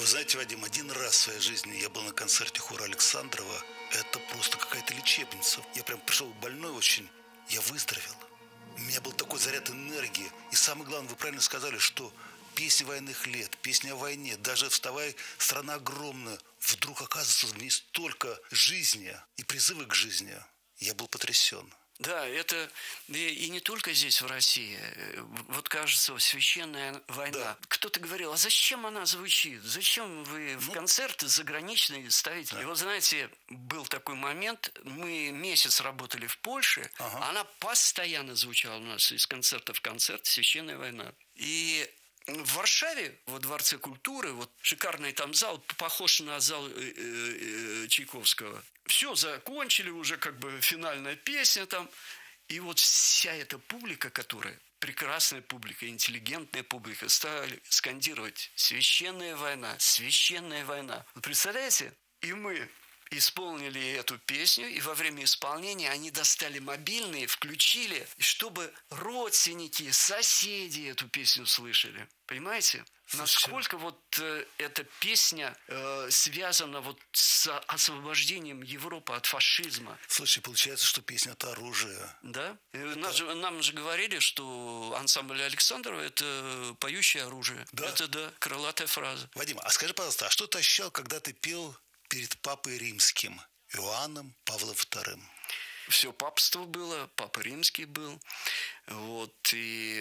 Вы знаете, Вадим, один раз в своей жизни я был на концерте хора Александрова. Это просто какая-то лечебница. Я прям пришел больной очень, я выздоровел. У меня был такой заряд энергии. И самое главное, вы правильно сказали, что песни военных лет, песни о войне, даже «Вставай, страна огромная», вдруг оказывается в ней столько жизни и призывы к жизни. Я был потрясен. Да, это и не только здесь, в России. Вот, кажется, священная война. Да. Кто-то говорил, а зачем она звучит? Зачем вы в концерты заграничные ставите? Да. И вот, знаете, был такой момент, мы месяц работали в Польше, она постоянно звучала у нас из концерта в концерт «Священная война». И в Варшаве, во Дворце культуры, вот шикарный там зал, похож на зал Чайковского. Все, закончили уже, как бы финальная песня там. И вот вся эта публика, которая, прекрасная публика, интеллигентная публика, стали скандировать «Священная война, священная война». Вы представляете? И мы исполнили эту песню, и во время исполнения они достали мобильные, включили, чтобы родственники, соседи эту песню слышали. Понимаете? Насколько вот эта песня связана вот с освобождением Европы от фашизма. Слушай, получается, что песня – это оружие. Да. Нам же говорили, что ансамбль Александрова – это поющее оружие. Да? Это, да, крылатая фраза. Вадим, а скажи, пожалуйста, а что ты ощущал, когда ты пел перед Папой Римским, Иоанном Павлом II? Все папство было, Папа Римский был. Вот, и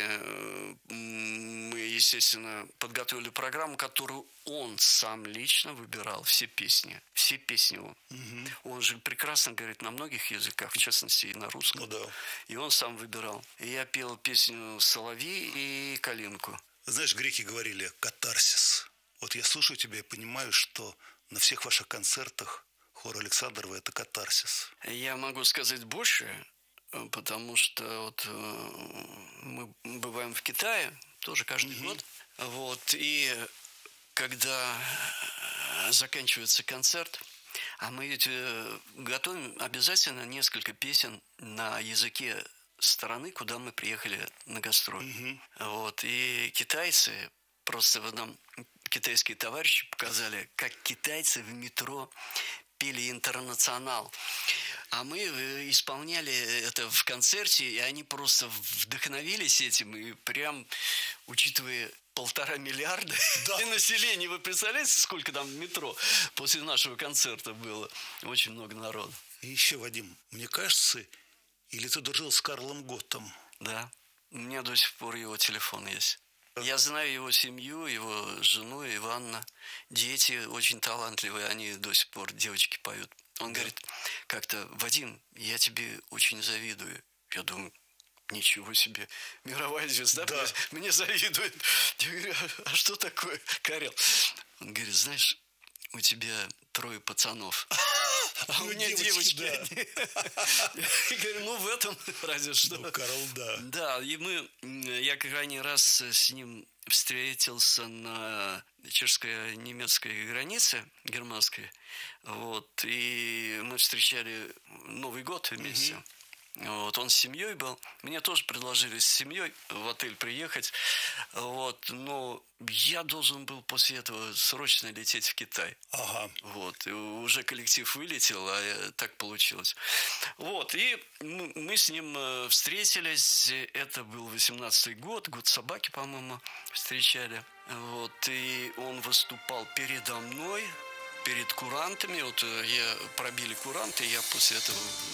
мы, естественно, подготовили программу, которую он сам лично выбирал, все песни. Все песни он. Угу. Он же прекрасно говорит на многих языках, в частности, и на русском. Ну, да. И он сам выбирал. И я пел песню «Соловей» и «Калинку». Знаешь, греки говорили «катарсис». Вот я слушаю тебя и понимаю, что на всех ваших концертах хор Александрова – это катарсис. Я могу сказать больше, потому что вот мы бываем в Китае тоже каждый год. Вот, и когда заканчивается концерт, а мы ведь готовим обязательно несколько песен на языке страны, куда мы приехали на гастроль. Вот, и китайцы просто нам китайские товарищи показали, как китайцы в метро пели «Интернационал». А мы исполняли это в концерте, и они просто вдохновились этим. И прям, учитывая 1,5 миллиарда и население, вы представляете, сколько там в метро после нашего концерта было? Очень много народу. И еще, Вадим, мне кажется, или ты дружил с Карлом Готтом? Да, у меня до сих пор его телефон есть. Я знаю его семью, его жену Иванна. Дети очень талантливые, они до сих пор, девочки, поют. Он говорит как-то: Вадим, я тебе очень завидую. Я думаю, ничего себе, мировая звезда мне завидует. Я говорю, а что такое, Карел? Он говорит, знаешь, у тебя 3 пацанов. А у меня девочки. Я говорю, ну в этом разве что. Ну, Карл, да. Да, и я крайний раз с ним встретился на чешско-немецкой границе, германской. Вот, и мы встречали Новый год вместе. Вот, он с семьей был. Мне тоже предложили с семьей в отель приехать. Вот, но я должен был после этого срочно лететь в Китай. Ага. Вот, и уже коллектив вылетел, а так получилось. Вот, и мы с ним встретились. Это был 18-й год, год собаки, по-моему, встречали. Вот, и он выступал передо мной, перед курантами. Вот пробили куранты, я после этого